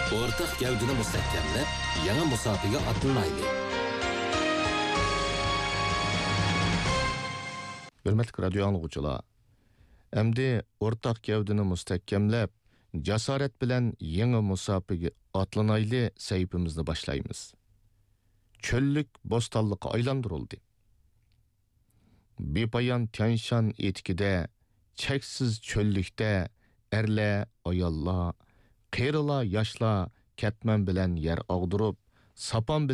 o'rtaq gavdini mustahkamlab, yangi musofaga otlanaylik. Hürmetli radyo anlıqçılar, endi o'rtaq gavdini mustahkamlab, jasorat bilan yangi musofaga otlanayli sayfimizni boshlaymiz. Çöllük bo'stonlikqa aylantirildi. Bepoyon Tianshan etikida, cheksiz çöllükdə erlar, ayollar, qerilar, yoshlar ketman bilan yer og'dirib, sapon